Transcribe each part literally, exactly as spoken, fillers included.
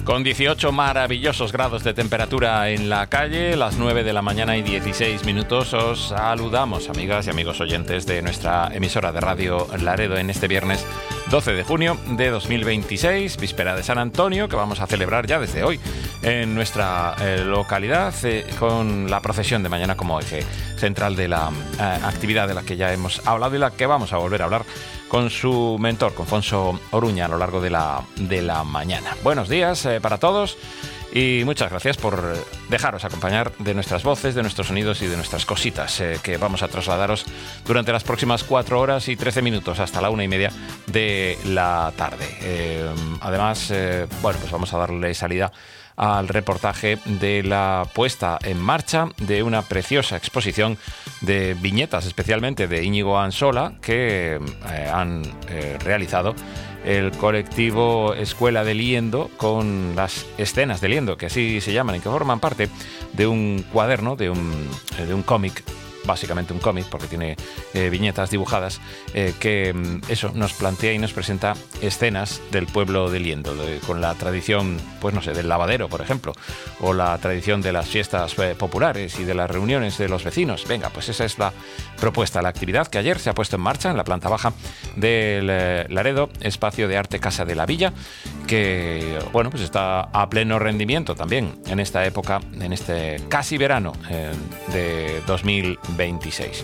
Con dieciocho maravillosos grados de temperatura en la calle, las nueve de la mañana y dieciséis minutos, os saludamos, amigas y amigos oyentes de nuestra emisora de radio Laredo, en este viernes doce de junio de dos mil veintiséis, víspera de San Antonio, que vamos a celebrar ya desde hoy en nuestra eh, localidad, eh, con la procesión de mañana como eje central de la eh, actividad de la que ya hemos hablado y la que vamos a volver a hablar con su mentor, con Fonso Oruña, a lo largo de la, de la mañana. Buenos días eh, para todos y muchas gracias por dejaros acompañar de nuestras voces, de nuestros sonidos y de nuestras cositas eh, que vamos a trasladaros durante las próximas cuatro horas y trece minutos hasta la una y media de la tarde. Eh, además, eh, bueno, pues vamos a darle salida al reportaje de la puesta en marcha de una preciosa exposición de viñetas, especialmente de Íñigo Ansola, que eh, han eh, realizado el colectivo Escuela de Liendo, con las escenas de Liendo, que así se llaman y que forman parte de un cuaderno, de un, de un cómic, básicamente un cómic, porque tiene eh, viñetas dibujadas, eh, que eso nos plantea y nos presenta escenas del pueblo de Liendo, de, con la tradición, pues no sé, del lavadero, por ejemplo, o la tradición de las fiestas eh, populares y de las reuniones de los vecinos. Venga, pues esa es la propuesta, la actividad que ayer se ha puesto en marcha en la planta baja del eh, Laredo, espacio de arte Casa de la Villa, que, bueno, pues está a pleno rendimiento también en esta época, en este casi verano eh, de dos mil veintiséis.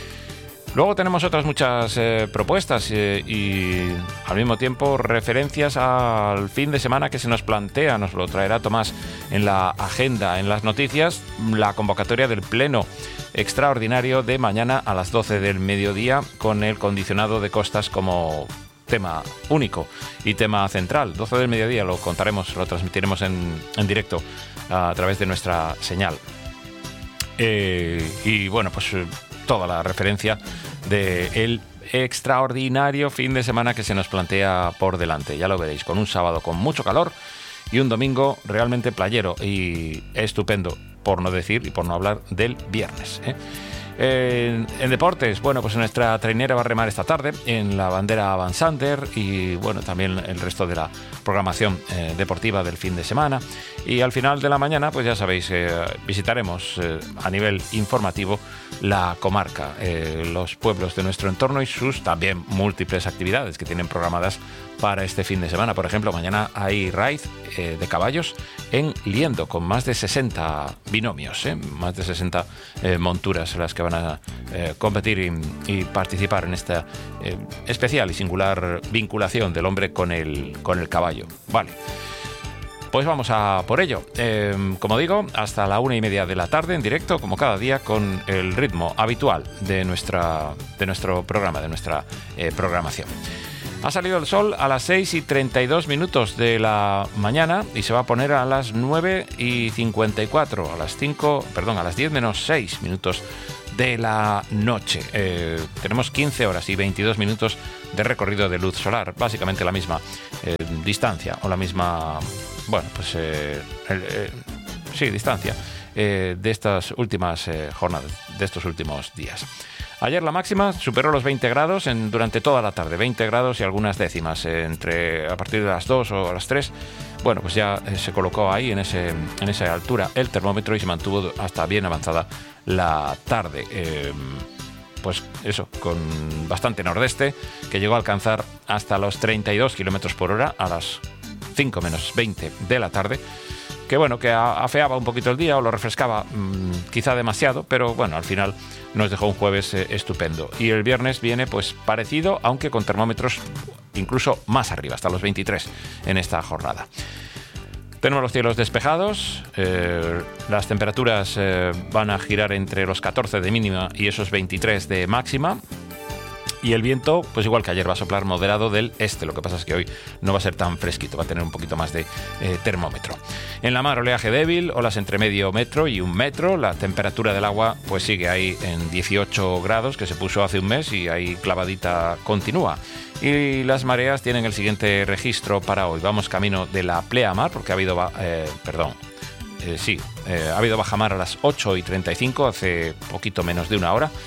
Luego tenemos otras muchas eh, propuestas eh, y al mismo tiempo referencias al fin de semana que se nos plantea. Nos lo traerá Tomás en la agenda, en las noticias, la convocatoria del pleno extraordinario de mañana a las doce del mediodía, con el condicionado de costas como tema único y tema central. doce del mediodía lo contaremos, lo transmitiremos en, en directo a través de nuestra señal. Eh, y bueno, pues eh, toda la referencia del extraordinario fin de semana que se nos plantea por delante. Ya lo veréis, con un sábado con mucho calor y un domingo realmente playero y estupendo, por no decir y por no hablar del viernes, ¿eh? En, en deportes, bueno, pues nuestra trainera va a remar esta tarde en la bandera Van Sander y bueno, también el resto de la programación eh, deportiva del fin de semana. Y al final de la mañana, pues ya sabéis, eh, visitaremos eh, a nivel informativo la comarca, eh, los pueblos de nuestro entorno y sus también múltiples actividades que tienen programadas para este fin de semana. Por ejemplo, mañana hay raid eh, de caballos en Liendo, con más de sesenta binomios, eh, más de sesenta eh, monturas las que van a eh, competir y, y participar en esta eh, especial y singular vinculación del hombre con el, con el caballo. Vale. Pues vamos a por ello. Eh, como digo, hasta la una y media de la tarde en directo, como cada día, con el ritmo habitual de, nuestra, de nuestro programa, de nuestra eh, programación. Ha salido el sol a las seis y treinta y dos minutos de la mañana y se va a poner a las nueve y cincuenta y cuatro, a las cinco, perdón, a las diez menos seis minutos de la noche. Eh, tenemos quince horas y veintidós minutos de recorrido de luz solar, básicamente la misma eh, distancia o la misma, bueno, pues eh, el, eh, sí, distancia eh, de estas últimas eh, jornadas, de estos últimos días. Ayer la máxima superó los veinte grados en, durante toda la tarde, veinte grados y algunas décimas, eh, entre a partir de las dos o las tres. Bueno, pues ya eh, se colocó ahí en, ese, en esa altura el termómetro y se mantuvo hasta bien avanzada la tarde. Eh, pues eso, con bastante nordeste, que llegó a alcanzar hasta los treinta y dos kilómetros por hora a las cinco menos veinte de la tarde. Que bueno, que afeaba un poquito el día o lo refrescaba mmm, quizá demasiado, pero bueno, al final nos dejó un jueves eh, estupendo. Y el viernes viene pues parecido, aunque con termómetros incluso más arriba, hasta los veintitrés en esta jornada. Tenemos los cielos despejados, eh, las temperaturas eh, van a girar entre los catorce de mínima y esos veintitrés de máxima. Y el viento, pues igual que ayer, va a soplar moderado del este. Lo que pasa es que hoy no va a ser tan fresquito, va a tener un poquito más de eh, termómetro. En la mar, oleaje débil, olas entre medio metro y un metro. La temperatura del agua pues sigue ahí en dieciocho grados, que se puso hace un mes y ahí clavadita continúa. Y las mareas tienen el siguiente registro para hoy. Vamos camino de la pleamar, porque ha habido, eh, perdón, eh, sí, eh, ha habido bajamar a las ocho y treinta y cinco, hace poquito menos de una hora.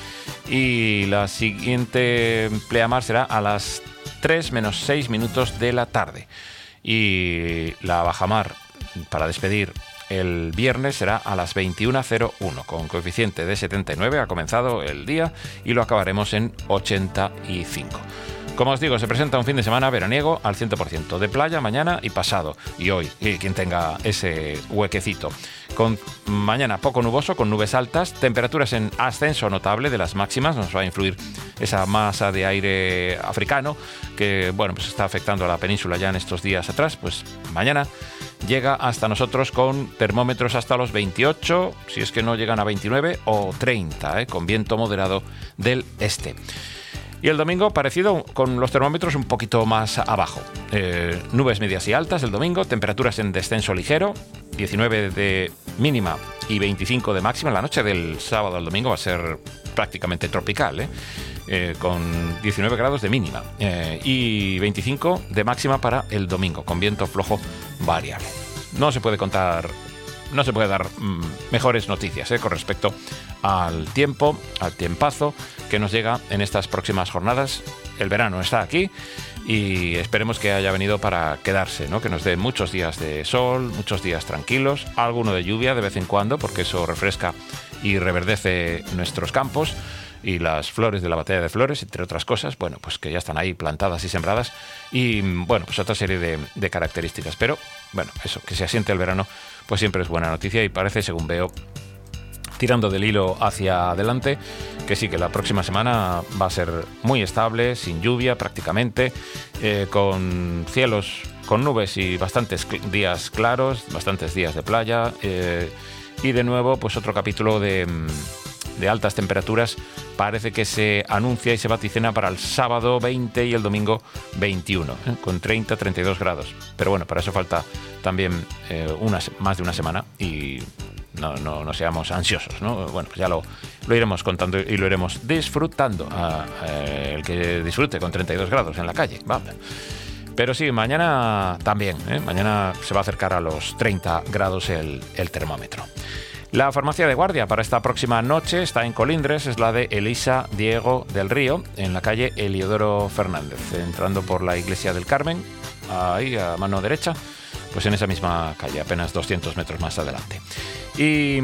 Y la siguiente pleamar será a las tres menos seis minutos de la tarde. y la bajamar para despedir el viernes será a las veintiuna cero uno, con coeficiente de setenta y nueve. Ha comenzado el día y lo acabaremos en ochenta y cinco. Como os digo, se presenta un fin de semana veraniego al cien por ciento, de playa mañana y pasado, y hoy, y quien tenga ese huequecito. Con mañana poco nuboso, con nubes altas, temperaturas en ascenso notable de las máximas. Nos va a influir esa masa de aire africano que, bueno, pues está afectando a la península ya en estos días atrás. Pues mañana llega hasta nosotros con termómetros hasta los veintiocho, si es que no llegan a veintinueve o treinta, ¿eh? Con viento moderado del este. Y el domingo, parecido, con los termómetros un poquito más abajo. Eh, nubes medias y altas el domingo, temperaturas en descenso ligero, diecinueve de mínima y veinticinco de máxima. La noche del sábado al domingo va a ser prácticamente tropical, ¿eh? Eh, con diecinueve grados de mínima eh, y veinticinco de máxima para el domingo, con viento flojo variable. No se puede contar... No se puede dar mmm, mejores noticias ¿eh? con respecto al tiempo, al tiempazo que nos llega en estas próximas jornadas. El verano está aquí y esperemos que haya venido para quedarse, ¿no? Que nos dé muchos días de sol, muchos días tranquilos, alguno de lluvia de vez en cuando, porque eso refresca y reverdece nuestros campos y las flores de la batalla de flores, entre otras cosas, bueno, pues que ya están ahí plantadas y sembradas, y bueno, pues otra serie de, de características. Pero bueno, eso, que se asiente el verano, pues siempre es buena noticia, y parece, según veo, tirando del hilo hacia adelante, que sí, que la próxima semana va a ser muy estable, sin lluvia prácticamente, eh, con cielos con nubes y bastantes cl- días claros, bastantes días de playa, eh, y de nuevo pues otro capítulo de, de altas temperaturas. Parece que se anuncia y se vaticina para el sábado veinte y el domingo veintiuno, ¿eh? Con treinta a treinta y dos grados. Pero bueno, para eso falta también eh, una, más de una semana y no, no, no seamos ansiosos, ¿no? Bueno, pues ya lo, lo iremos contando y lo iremos disfrutando. A, a el que disfrute con treinta y dos grados en la calle, vamos. Pero sí, mañana también, ¿eh? Mañana se va a acercar a los treinta grados el, el termómetro. La farmacia de guardia para esta próxima noche está en Colindres, es la de Elisa Diego del Río, en la calle Eliodoro Fernández, entrando por la Iglesia del Carmen, ahí a mano derecha, pues en esa misma calle, apenas doscientos metros más adelante. Y,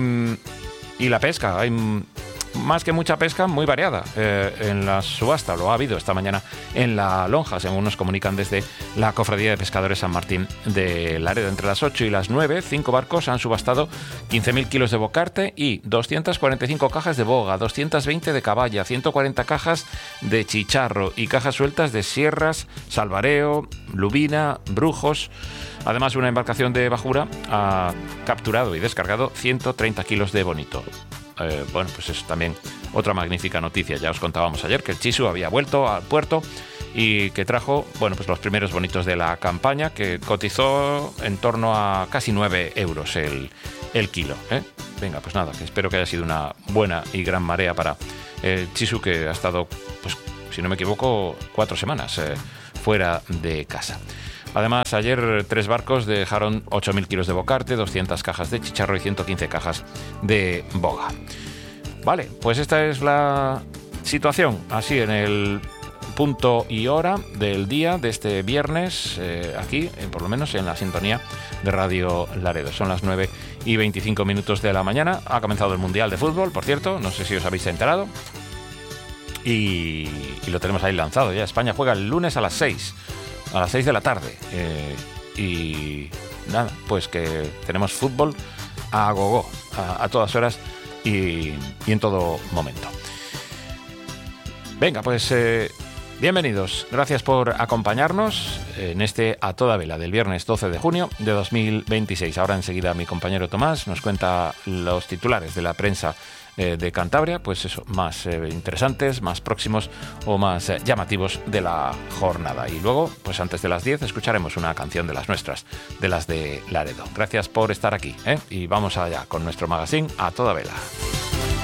y la pesca, hay más que mucha pesca, muy variada eh, en la subasta, lo ha habido esta mañana en La Lonja, según nos comunican desde la Cofradía de Pescadores San Martín de Laredo. Entre las ocho y las nueve, cinco barcos han subastado quince mil kilos de bocarte y doscientas cuarenta y cinco cajas de boga, doscientas veinte de caballa, ciento cuarenta cajas de chicharro y cajas sueltas de sierras, salvareo, lubina, brujos. Además, una embarcación de bajura ha capturado y descargado ciento treinta kilos de bonito. Eh, bueno, pues es también otra magnífica noticia. Ya os contábamos ayer que el Chisu había vuelto al puerto y que trajo, bueno, pues los primeros bonitos de la campaña, que cotizó en torno a casi nueve euros el, el kilo, ¿eh? Venga, pues nada, que espero que haya sido una buena y gran marea para el Chisu, que ha estado, pues si no me equivoco, cuatro semanas eh, fuera de casa. Además, ayer tres barcos dejaron ocho mil kilos de bocarte, doscientas cajas de chicharro y ciento quince cajas de boga. Vale, pues esta es la situación, así en el punto y hora del día de este viernes, eh, aquí, eh, por lo menos en la sintonía de Radio Laredo. Son las nueve y veinticinco minutos de la mañana. Ha comenzado el Mundial de Fútbol, por cierto, no sé si os habéis enterado. Y, y lo tenemos ahí lanzado ya. España juega el lunes a las seis. A las seis de la tarde. Eh, y nada, pues que tenemos fútbol a gogo, a, a todas horas y, y en todo momento. Venga, pues eh, bienvenidos. Gracias por acompañarnos en este A Toda Vela del viernes doce de junio de dos mil veintiséis. Ahora enseguida mi compañero Tomás nos cuenta los titulares de la prensa de Cantabria, pues eso, más eh, interesantes, más próximos o más eh, llamativos de la jornada. Y luego, pues antes de las diez, escucharemos una canción de las nuestras, de las de Laredo. Gracias por estar aquí, ¿eh? Y vamos allá con nuestro magazine A Toda Vela.